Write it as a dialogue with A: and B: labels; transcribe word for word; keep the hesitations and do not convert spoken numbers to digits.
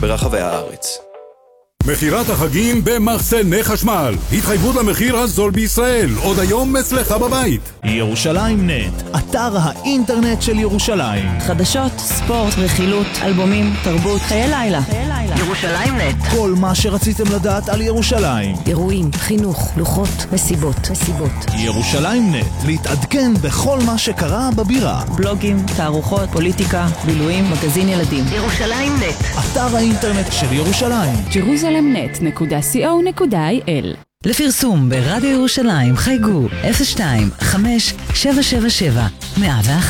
A: ברחבי הארץ.
B: מחירת החגים במחסני חשמל. התחייבות למחיר הזול בישראל. עוד היום אצלך בבית.
C: ירושלים נט, אתר האינטרנט של ירושלים.
D: חדשות, ספורט, רכילות, אלבומים, תרבות, חיי לילה. ירושלים נט.
C: כל מה שרציתם לדעת על ירושלים.
D: אירועים, חינוך, לוחות, מסיבות. מסיבות.
C: ירושלים נט, להתעדכן בכל מה שקרה בבירה.
D: בלוגים, תערוכות, פוליטיקה, בילויים, מגזין ילדים. ירושלים נט.
C: אתר האינטרנט של ירושלים.
E: ג'רוזלם נט נקודה סי או נקודה איי אל.
F: לפרסום ברדיו ירושלים חייגו אפס שתיים חמש שבע שבע שבע מאה ואחת.